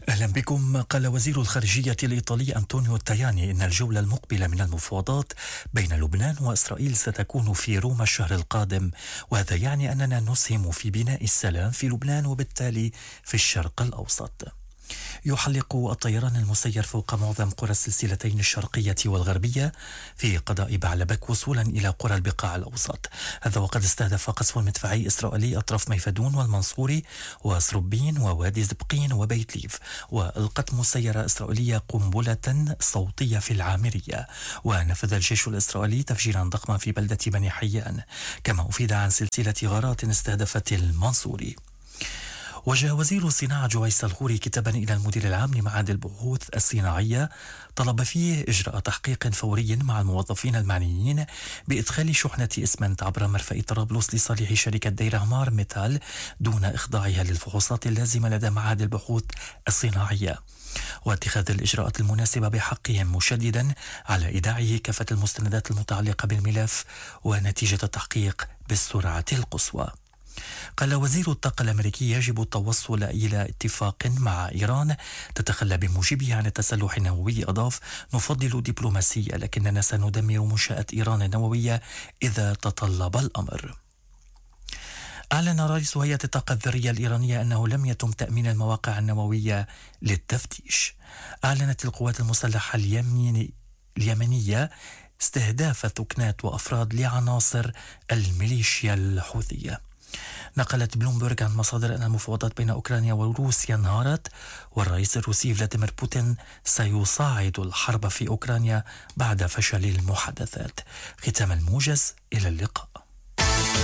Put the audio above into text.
أهلا بكم. قال وزير الخارجية الإيطالي أنطونيو تاياني إن الجولة المقبلة من المفاوضات بين لبنان وإسرائيل ستكون في روما الشهر القادم، وهذا يعني أننا نسهم في بناء السلام في لبنان وبالتالي في الشرق الأوسط. يحلق الطيران المسير فوق معظم قرى السلسلتين الشرقية والغربية في قضاء بعلبك وصولا إلى قرى البقاع الأوسط، هذا وقد استهدف قصف مدفعي إسرائيلي أطراف ميفدون والمنصوري وسربين ووادي زبقين وبيت ليف، وألقت مسيرة إسرائيلية قنبلة صوتية في العامرية، ونفذ الجيش الإسرائيلي تفجيرا ضخما في بلدة بني حيان، كما أفيد عن سلسلة غارات استهدفت المنصوري. وجه وزير الصناعة جويس الغوري كتابا إلى المدير العام لمعهد البحوث الصناعية طلب فيه إجراء تحقيق فوري مع الموظفين المعنيين بإدخال شحنة إسمنت عبر مرفأ طرابلس لصالح شركة ديرهمار ميتال دون إخضاعها للفحوصات اللازمة لدى معهد البحوث الصناعية، واتخاذ الإجراءات المناسبة بحقهم، مشددا على إيداعه كافة المستندات المتعلقة بالملف ونتيجة التحقيق بالسرعة القصوى. قال وزير الطاقة الأمريكي يجب التوصل إلى اتفاق مع إيران تتخلى بموجبه عن التسلح النووي. أضاف: نفضل دبلوماسية، لكننا سندمر منشآت إيران النووية إذا تطلب الأمر. أعلن رئيس هيئة الطاقة الذرية الإيرانية أنه لم يتم تأمين المواقع النووية للتفتيش. أعلنت القوات المسلحة اليمنية استهداف ثكنات وأفراد لعناصر الميليشيا الحوثية. نقلت بلومبرغ عن مصادر أن المفاوضات بين أوكرانيا وروسيا انهارت، والرئيس الروسي فلاديمير بوتين سيصاعد الحرب في أوكرانيا بعد فشل المحادثات. ختام الموجز، إلى اللقاء.